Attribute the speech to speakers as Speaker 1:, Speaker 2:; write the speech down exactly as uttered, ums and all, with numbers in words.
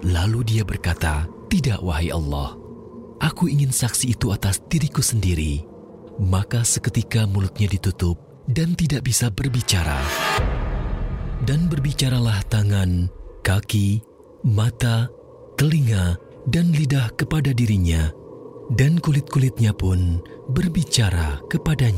Speaker 1: Lalu dia berkata, "Tidak, wahai Allah. Aku ingin saksi itu atas diriku sendiri." Maka seketika mulutnya ditutup dan tidak bisa berbicara. Dan berbicaralah tangan, kaki, mata, telinga, dan lidah kepada dirinya. Dan kulit-kulitnya pun berbicara kepadanya.